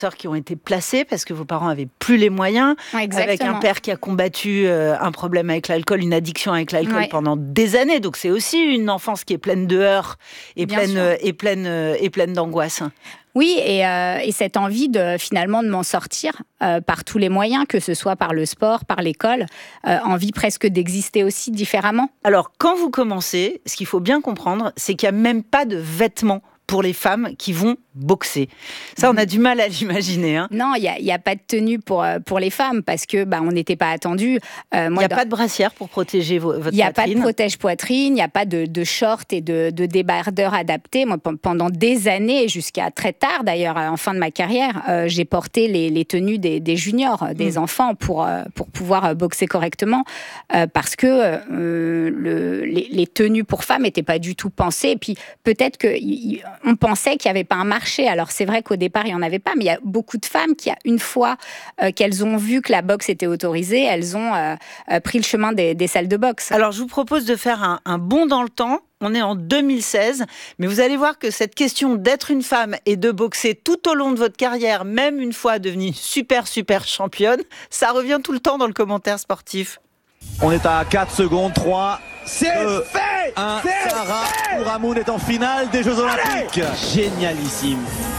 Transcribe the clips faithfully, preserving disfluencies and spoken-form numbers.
qui ont été placés parce que vos parents avaient plus les moyens, Exactement. avec un père qui a combattu euh, un problème avec l'alcool, une addiction avec l'alcool Ouais. pendant des années. Donc c'est aussi une enfance qui est pleine de heurts et Bien pleine sûr. euh, et pleine euh, et pleine d'angoisse. Oui, et, euh, et cette envie de finalement de m'en sortir euh, par tous les moyens, que ce soit par le sport, par l'école, euh, envie presque d'exister aussi différemment. Alors quand vous commencez, ce qu'il faut bien comprendre, c'est qu'il n'y a même pas de vêtements pour les femmes qui vont boxer. Ça, on a du mal à l'imaginer. Hein. Non, il n'y a, a pas de tenue pour, pour les femmes parce que bah, on n'était pas attendus. Euh, il n'y a dans... pas de brassière pour protéger vo- votre poitrine. Il n'y a pas de protège-poitrine, il n'y a pas de, de short et de, de débardeur adaptés. Moi, pendant des années, jusqu'à très tard d'ailleurs, en fin de ma carrière, euh, j'ai porté les, les tenues des, des juniors, des mmh. enfants, pour, euh, pour pouvoir boxer correctement euh, parce que euh, le, les, les tenues pour femmes n'étaient pas du tout pensées. Et puis peut-être qu'on pensait qu'il n'y avait pas un marché. Alors c'est vrai qu'au départ il n'y en avait pas, mais il y a beaucoup de femmes qui, une fois euh, qu'elles ont vu que la boxe était autorisée, elles ont euh, euh, pris le chemin des, des salles de boxe. Alors je vous propose de faire un, un bond dans le temps. On est en deux mille seize, mais vous allez voir que cette question d'être une femme et de boxer tout au long de votre carrière, même une fois devenue super super championne, ça revient tout le temps dans le commentaire sportif. On est à quatre secondes, trois, c'est deux, fait, un. c'est Sarah fait. Ouramoun est en finale des Jeux Olympiques. Allez. Génialissime,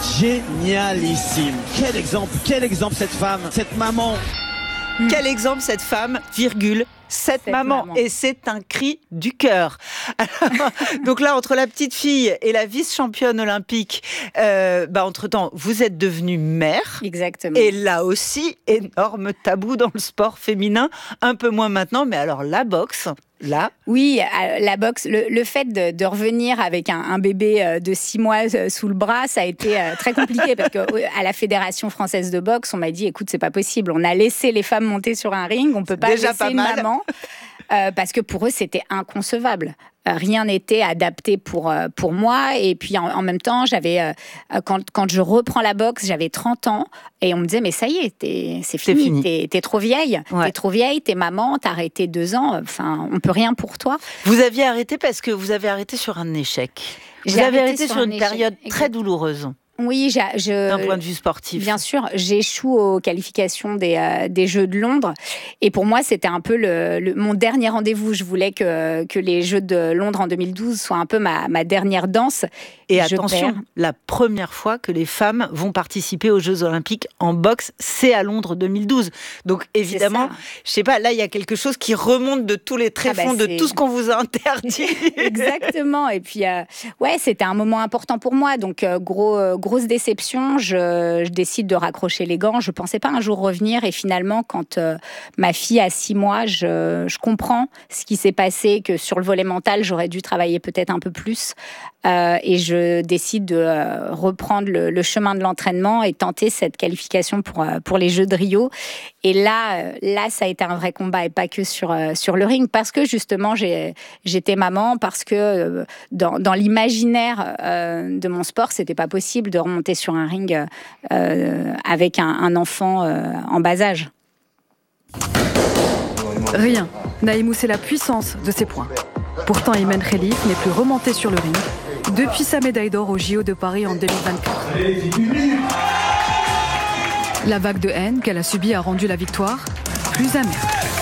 génialissime. Quel exemple, quel exemple cette femme, cette maman. Mmh. Quel exemple cette femme, virgule, cette, cette maman. maman. Et c'est un cri du cœur. Alors, donc là, entre la petite fille et la vice-championne olympique, euh, bah, entre-temps, vous êtes devenue mère. Exactement. Et là aussi, énorme tabou dans le sport féminin. Un peu moins maintenant, mais alors la boxe... Là. Oui, la boxe, le, le fait de, de revenir avec un, un bébé de six mois sous le bras, ça a été très compliqué parce qu'à la Fédération française de boxe, on m'a dit, écoute, c'est pas possible. On a laissé les femmes monter sur un ring, on peut pas Déjà laisser pas une mal. maman. Euh, parce que pour eux, c'était inconcevable. Euh, rien n'était adapté pour, euh, pour moi. Et puis, en, en même temps, j'avais, euh, quand, quand je reprends la boxe, j'avais trente ans. Et on me disait, mais ça y est, t'es, c'est fini, c'est fini. T'es, t'es trop vieille. Ouais. T'es trop vieille, t'es maman, t'as arrêté deux ans. Enfin, on peut rien pour toi. Vous aviez arrêté parce que vous avez arrêté sur un échec. Vous J'ai avez arrêté, arrêté sur, sur une échec. période très douloureuse. Oui, j'ai, je, d'un point de vue sportif. Bien sûr, j'échoue aux qualifications des, euh, des Jeux de Londres. Et pour moi, c'était un peu le, le, mon dernier rendez-vous. Je voulais que, que les Jeux de Londres en deux mille douze soient un peu ma, ma dernière danse. Et je attention, perds. La première fois que les femmes vont participer aux Jeux Olympiques en boxe, c'est à Londres deux mille douze. Donc évidemment, je sais pas, là, il y a quelque chose qui remonte de tous les tréfonds, ah bah de tout ce qu'on vous a interdit. Exactement. Et puis, euh, ouais, c'était un moment important pour moi. Donc, euh, gros... Euh, grosse déception, je, je décide de raccrocher les gants. Je ne pensais pas un jour revenir et finalement, quand euh, ma fille a six mois, je, je comprends ce qui s'est passé, que sur le volet mental, j'aurais dû travailler peut-être un peu plus. Euh, et je décide de euh, reprendre le, le chemin de l'entraînement et tenter cette qualification pour, euh, pour les Jeux de Rio. Et là, euh, là, ça a été un vrai combat et pas que sur, euh, sur le ring, parce que justement, j'ai, j'étais maman, parce que euh, dans, dans l'imaginaire euh, de mon sport, c'était pas possible de remonter sur un ring euh, avec un, un enfant euh, en bas âge. Rien n'a émoussé la puissance de ses poings. Pourtant, Imen Khelif n'est plus remontée sur le ring depuis sa médaille d'or au J O de Paris en deux mille vingt-quatre. La vague de haine qu'elle a subie a rendu la victoire plus amère.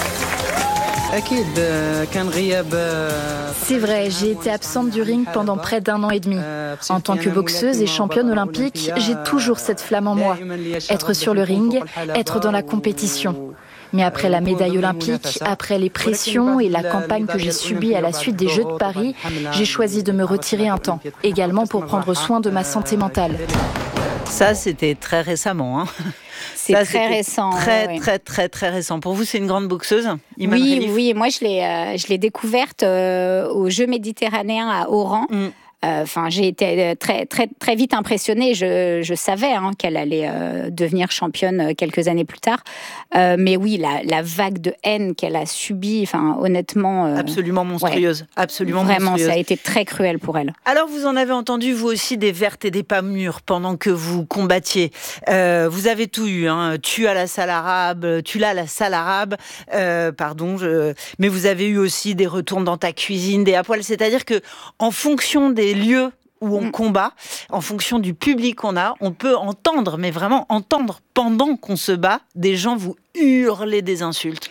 C'est vrai, j'ai été absente du ring pendant près d'un an et demi. En tant que boxeuse et championne olympique, j'ai toujours cette flamme en moi. Être sur le ring, être dans la compétition. Mais après la médaille olympique, après les pressions et la campagne que j'ai subie à la suite des Jeux de Paris, j'ai choisi de me retirer un temps, également pour prendre soin de ma santé mentale. Ça, c'était très récemment, hein. C'est Ça, très récent. Très, oui. très, très, très récent. Pour vous, c'est une grande boxeuse, Imen Oui, Khelif. oui. Moi, je l'ai, euh, je l'ai découverte euh, aux Jeux méditerranéens à Oran. Mm. Enfin, euh, j'ai été très, très, très vite impressionnée. Je, je savais hein, qu'elle allait euh, devenir championne quelques années plus tard. Euh, mais oui, la, la vague de haine qu'elle a subie, enfin, honnêtement... Euh, absolument monstrueuse. Ouais, absolument vraiment, monstrueuse. Ça a été très cruel pour elle. Alors, vous en avez entendu, vous aussi, des vertes et des pas mûres pendant que vous combattiez. Euh, vous avez tout eu, hein. Tu à la salle arabe, tu là à la salle arabe, euh, pardon. Je... Mais vous avez eu aussi des retours dans ta cuisine, des à poil. C'est-à-dire que, en fonction des lieux où on mmh. combat, en fonction du public qu'on a, on peut entendre, mais vraiment entendre pendant qu'on se bat, des gens vous hurler des insultes.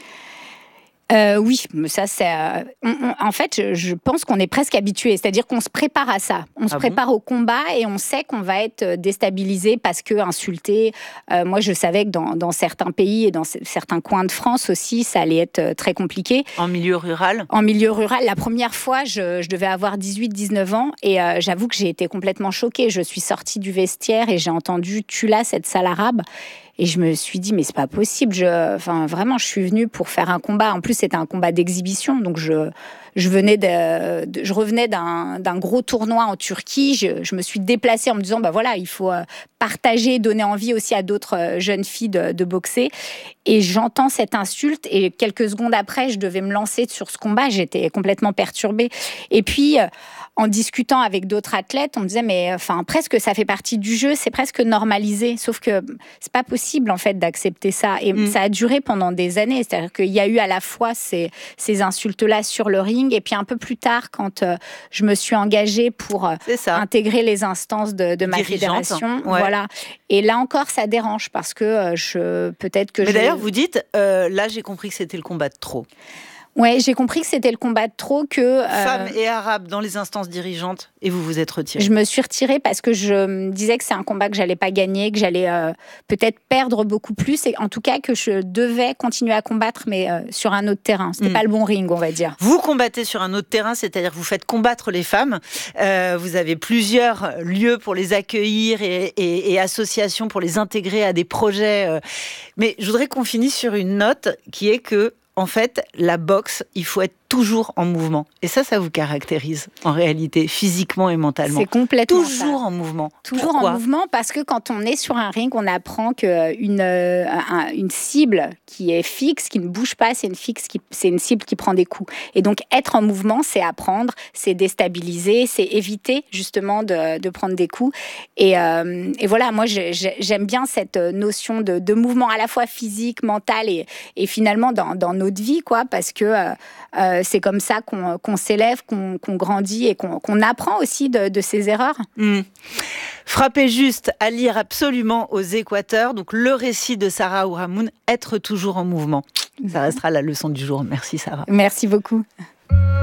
Euh, oui, mais ça, c'est. Euh, on, on, en fait, je, je pense qu'on est presque habitué, c'est-à-dire qu'on se prépare à ça. On se ah prépare bon au combat et on sait qu'on va être déstabilisé parce que insulté. Euh, moi, je savais que dans, dans certains pays et dans c- certains coins de France aussi, ça allait être très compliqué. En milieu rural. En milieu rural, la première fois, je, je devais avoir dix-huit dix-neuf ans et euh, j'avoue que j'ai été complètement choquée. Je suis sortie du vestiaire et j'ai entendu "tu l'as cette sale arabe". Et je me suis dit, mais c'est pas possible. Je, enfin, vraiment, je suis venue pour faire un combat. En plus, c'était un combat d'exhibition. Donc, je, je, venais de, de, je revenais d'un, d'un gros tournoi en Turquie. Je, je me suis déplacée en me disant, bah voilà, il faut partager, donner envie aussi à d'autres jeunes filles de, de boxer. Et j'entends cette insulte. Et quelques secondes après, je devais me lancer sur ce combat. J'étais complètement perturbée. Et puis, en discutant avec d'autres athlètes, on me disait, mais enfin, presque ça fait partie du jeu, c'est presque normalisé. Sauf que c'est pas possible, en fait, d'accepter ça. Et mmh. ça a duré pendant des années. C'est-à-dire qu'il y a eu à la fois ces, ces insultes-là sur le ring, et puis un peu plus tard, quand euh, je me suis engagée pour euh, intégrer les instances de, de ma Dirigeante. fédération. Ouais. Voilà. Et là encore, ça dérange parce que euh, je, peut-être que Mais je... d'ailleurs, vous dites, euh, là, j'ai compris que c'était le combat de trop. Ouais, j'ai compris que c'était le combat de trop, que... Euh, Femmes et arabes dans les instances dirigeantes, et vous vous êtes retirée. Je me suis retirée parce que je me disais que c'est un combat que j'allais pas gagner, que j'allais euh, peut-être perdre beaucoup plus, et en tout cas que je devais continuer à combattre, mais euh, sur un autre terrain. C'était mmh. pas le bon ring, on va dire. Vous combattez sur un autre terrain, c'est-à-dire que vous faites combattre les femmes. Euh, vous avez plusieurs lieux pour les accueillir et, et, et associations pour les intégrer à des projets. Euh. Mais je voudrais qu'on finisse sur une note qui est que en fait, la boxe, il faut être toujours en mouvement. Et ça, ça vous caractérise, en réalité, physiquement et mentalement. C'est complètement Toujours ça. en mouvement. Toujours Pourquoi ? en mouvement, parce que quand on est sur un ring, on apprend qu'une euh, un, une cible qui est fixe, qui ne bouge pas, c'est une, fixe qui, c'est une cible qui prend des coups. Et donc, être en mouvement, c'est apprendre, c'est déstabiliser, c'est éviter, justement, de, de prendre des coups. Et, euh, et voilà, moi, je, je, j'aime bien cette notion de, de mouvement à la fois physique, mental et, et finalement dans, dans notre vie, quoi, parce que euh, euh, c'est comme ça qu'on, qu'on s'élève, qu'on, qu'on grandit et qu'on, qu'on apprend aussi de, de ses erreurs. Mmh. Frappez juste, à lire absolument aux Équateurs. Donc le récit de Sarah Ourahmoune, être toujours en mouvement. Ça restera la leçon du jour. Merci Sarah. Merci beaucoup.